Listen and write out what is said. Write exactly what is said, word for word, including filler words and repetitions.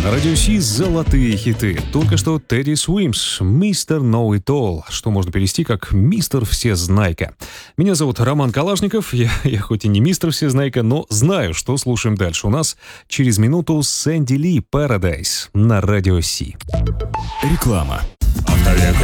На Радио Си золотые хиты. Только что Тедди Свимс, мистер Know It All, что можно перевести как «Мистер Всезнайка». Меня зовут Роман Калашников. Я, я хоть и не мистер Всезнайка, но знаю, что слушаем дальше. У нас через минуту Сэнди Ли «Paradise» на Радио Си. Реклама.